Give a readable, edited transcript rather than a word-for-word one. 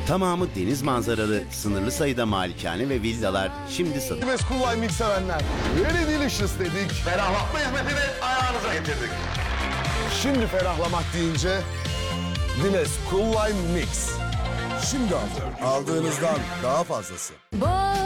Tamamı deniz manzaralı, sınırlı sayıda malikane ve villalar şimdi satılıyor. Dimes Cool Lime Mix sevenler, Very Delicious dedik. Ferahlatma hizmetini ayağınıza getirdik. Şimdi ferahlamak deyince Dimes Cool Lime Mix. Şimdi aldığınızdan daha fazlası.